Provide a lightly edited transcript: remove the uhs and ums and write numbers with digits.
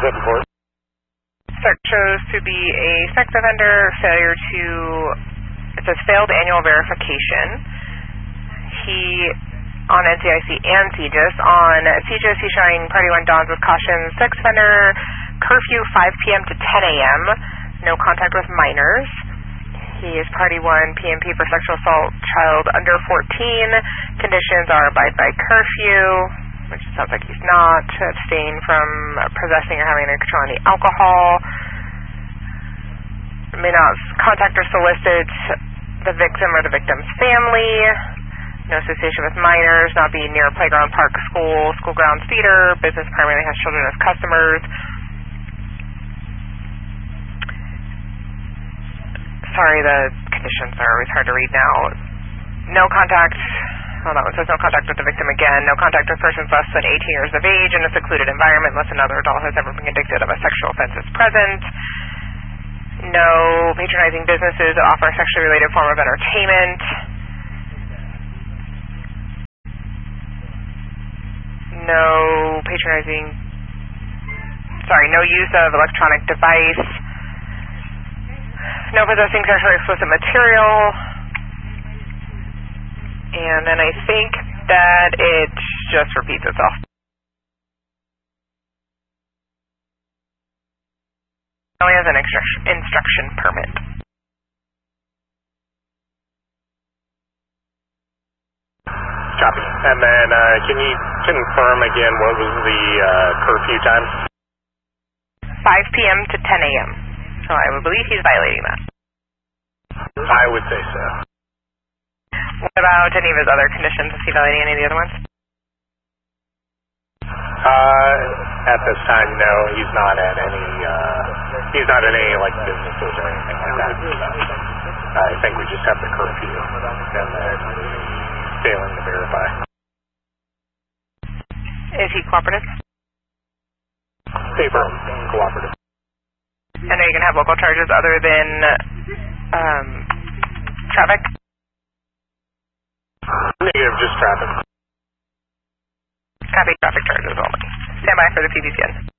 7 4. Search shows to be a sex offender, failure to, it says failed annual verification. He, on NCIC and CJIS, on CJIS he's showing Party 1 dawns with caution, sex offender, curfew 5 p.m. to 10 a.m., no contact with minors. He is Party 1 PMP for sexual assault, child under 14. Conditions are abide by curfew, which sounds like he's not, abstain from possessing or having any control on the alcohol, may not contact or solicit the victim or the victim's family, no association with minors, not be near a playground, park, school, school grounds, theater, business primarily has children as customers. Sorry, the conditions are always hard to read now. No contact, hold on, it says no contact with the victim again. No contact with persons less than 18 years of age in a secluded environment unless another adult has ever been convicted of a sexual offense is present. No patronizing businesses that offer a sexually related form of entertainment. No use of electronic device. No possessing sexually explicit material. And then I think that it just repeats itself. Only has an instruction permit. Copy. And then can you confirm again what was the curfew time? 5 p.m. to 10 a.m. So I would believe he's violating that. I would say so. What about any of his other conditions? Is he violating any of the other ones? At this time, no. He's not at any. He's not at any like businesses or anything like that. I think we just have the curfew and failing to verify. Is he cooperative? Paper cooperative. And are you going to have local charges other than traffic? Negative, just traffic. Copy, traffic charges only. Stand by for the PBCN.